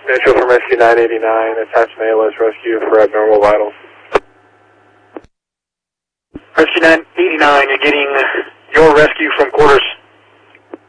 Central from Rescue 989, attachment ALS rescue for abnormal vitals. Rescue 989, you're getting your rescue from quarters